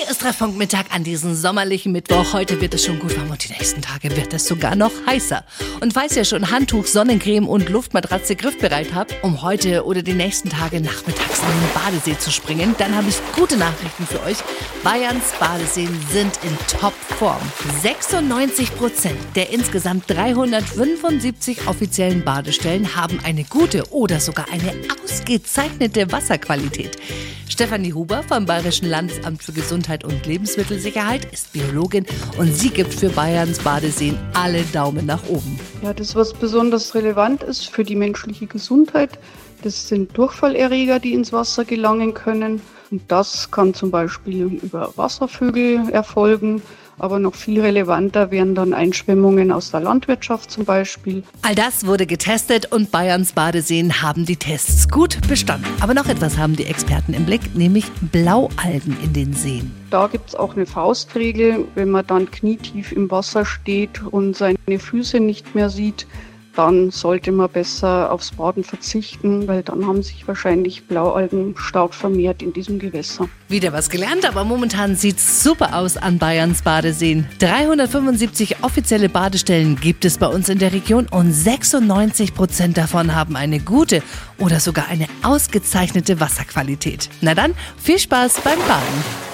Hier ist Treffpunkt Mittag an diesem sommerlichen Mittwoch. Heute wird es schon gut warm und die nächsten Tage wird es sogar noch heißer. Und falls ihr schon Handtuch, Sonnencreme und Luftmatratze griffbereit habt, um heute oder die nächsten Tage nachmittags in den Badesee zu springen, dann habe ich gute Nachrichten für euch. Bayerns Badeseen sind in Topform. 96% der insgesamt 375 offiziellen Badestellen haben eine gute oder sogar eine ausgezeichnete Wasserqualität. Stefanie Huber vom Bayerischen Landesamt für Gesundheit und Lebensmittelsicherheit ist Biologin und sie gibt für Bayerns Badeseen alle Daumen nach oben. Ja, das, was besonders relevant ist für die menschliche Gesundheit, das sind Durchfallerreger, die ins Wasser gelangen können. Und das kann zum Beispiel über Wasservögel erfolgen. Aber noch viel relevanter wären dann Einschwemmungen aus der Landwirtschaft zum Beispiel. All das wurde getestet und Bayerns Badeseen haben die Tests gut bestanden. Aber noch etwas haben die Experten im Blick, nämlich Blaualgen in den Seen. Da gibt es auch eine Faustregel, wenn man dann knietief im Wasser steht und seine Füße nicht mehr sieht, dann sollte man besser aufs Baden verzichten, weil dann haben sich wahrscheinlich Blaualgen stark vermehrt in diesem Gewässer. Wieder was gelernt, aber momentan sieht's super aus an Bayerns Badeseen. 375 offizielle Badestellen gibt es bei uns in der Region und 96% davon haben eine gute oder sogar eine ausgezeichnete Wasserqualität. Na dann, viel Spaß beim Baden.